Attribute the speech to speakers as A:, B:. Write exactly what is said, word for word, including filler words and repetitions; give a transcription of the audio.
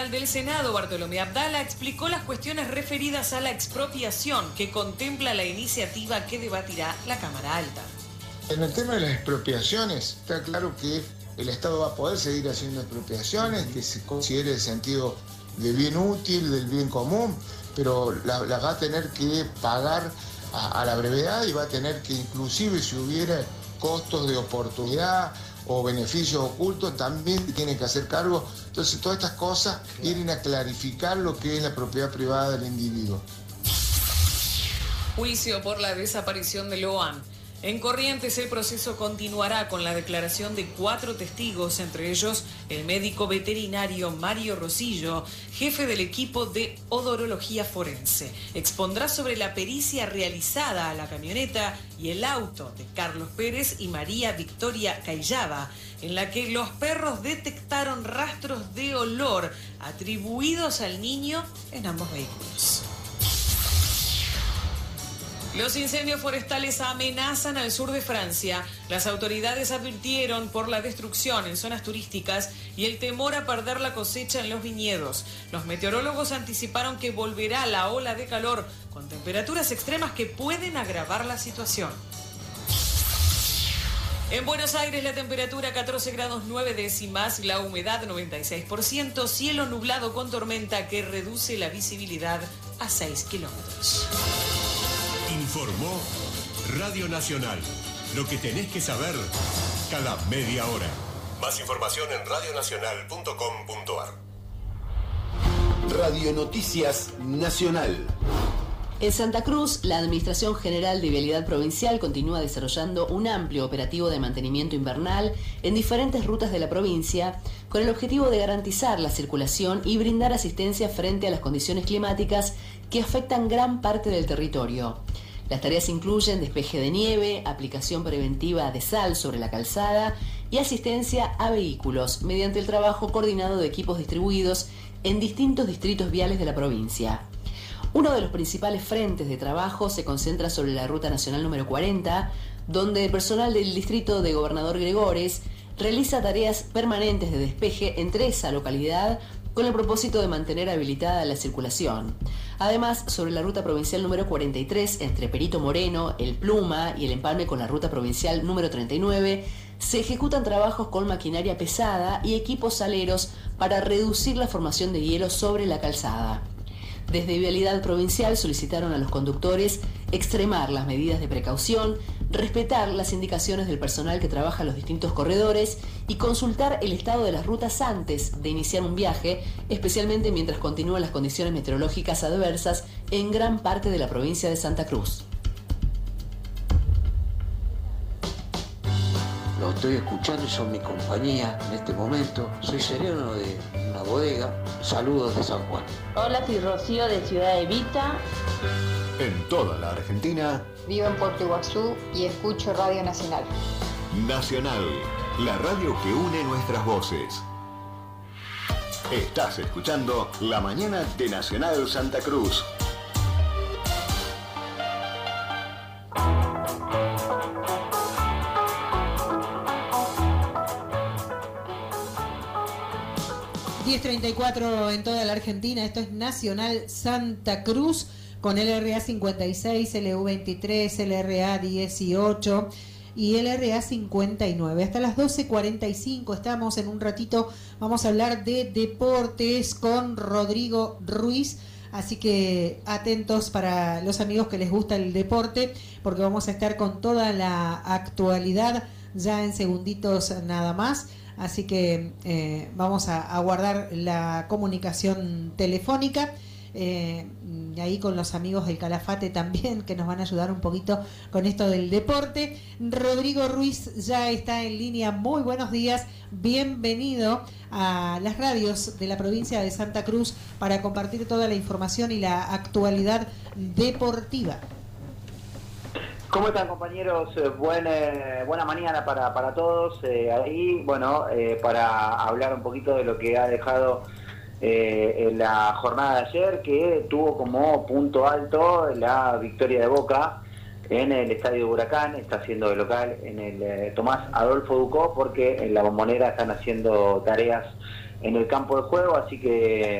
A: Del Senado, Bartolomé Abdala, explicó las cuestiones referidas a la expropiación que contempla la iniciativa que debatirá la Cámara Alta.
B: En el tema de las expropiaciones, está claro que el Estado va a poder seguir haciendo expropiaciones, que se considere el sentido de bien útil, del bien común, pero las la va a tener que pagar a, a la brevedad y va a tener que, inclusive si hubiera costos de oportunidad o beneficios ocultos, también tiene que hacer cargo. Entonces todas estas cosas vienen a clarificar lo que es la propiedad privada del individuo.
A: Juicio por la desaparición de Loan. En Corrientes el proceso continuará con la declaración de cuatro testigos, entre ellos el médico veterinario Mario Rosillo, jefe del equipo de odorología forense. Expondrá sobre la pericia realizada a la camioneta y el auto de Carlos Pérez y María Victoria Cayaba, en la que los perros detectaron rastros de olor atribuidos al niño en ambos vehículos. Los incendios forestales amenazan al sur de Francia. Las autoridades advirtieron por la destrucción en zonas turísticas y el temor a perder la cosecha en los viñedos. Los meteorólogos anticiparon que volverá la ola de calor con temperaturas extremas que pueden agravar la situación. En Buenos Aires la temperatura catorce grados nueve décimas, la humedad noventa y seis por ciento, cielo nublado con tormenta que reduce la visibilidad a seis kilómetros.
C: Informó Radio Nacional. Lo que tenés que saber cada media hora. Más información en radio nacional punto com punto a r.
D: Radio Noticias Nacional.
E: En Santa Cruz, la Administración General de Vialidad Provincial continúa desarrollando un amplio operativo de mantenimiento invernal en diferentes rutas de la provincia con el objetivo de garantizar la circulación y brindar asistencia frente a las condiciones climáticas que afectan gran parte del territorio. Las tareas incluyen despeje de nieve, aplicación preventiva de sal sobre la calzada y asistencia a vehículos mediante el trabajo coordinado de equipos distribuidos en distintos distritos viales de la provincia. Uno de los principales frentes de trabajo se concentra sobre la Ruta Nacional número cuarenta, donde el personal del distrito de Gobernador Gregores realiza tareas permanentes de despeje entre esa localidad con el propósito de mantener habilitada la circulación. Además, sobre la ruta provincial número cuarenta y tres, entre Perito Moreno, El Pluma y el empalme con la ruta provincial número treinta y nueve, se ejecutan trabajos con maquinaria pesada y equipos saleros para reducir la formación de hielo sobre la calzada. Desde Vialidad Provincial solicitaron a los conductores extremar las medidas de precaución, respetar las indicaciones del personal que trabaja en los distintos corredores y consultar el estado de las rutas antes de iniciar un viaje, especialmente mientras continúan las condiciones meteorológicas adversas en gran parte de la provincia de Santa Cruz.
F: Lo estoy escuchando y son mi compañía en este momento. Soy sereno de una bodega. Saludos de San Juan.
G: Hola, soy Rocío de Ciudad Evita.
C: En toda la Argentina.
H: Vivo en Puerto Iguazú y escucho Radio Nacional.
C: Nacional, la radio que une nuestras voces. Estás escuchando La Mañana de Nacional Santa Cruz.
I: diez treinta y cuatro en toda la Argentina. Esto es Nacional Santa Cruz con L R A cincuenta y seis, L U veintitrés, L R A dieciocho y L R A cincuenta y nueve. Hasta las doce cuarenta y cinco estamos. En un ratito vamos a hablar de deportes con Rodrigo Ruiz. Así que atentos para los amigos que les gusta el deporte, porque vamos a estar con toda la actualidad ya en segunditos nada más. Así que eh, vamos a, a guardar la comunicación telefónica, eh, ahí con los amigos del Calafate también, que nos van a ayudar un poquito con esto del deporte. Rodrigo Ruiz ya está en línea. Muy buenos días, bienvenido a las radios de la provincia de Santa Cruz para compartir toda la información y la actualidad deportiva.
J: ¿Cómo están, compañeros? Buen, eh, buena mañana para, para todos. Eh, ahí, bueno, eh, para hablar un poquito de lo que ha dejado eh, en la jornada de ayer, que tuvo como punto alto la victoria de Boca en el Estadio Huracán. Está haciendo de local en el eh, Tomás Adolfo Ducó, porque en la Bombonera están haciendo tareas en el campo de juego, así que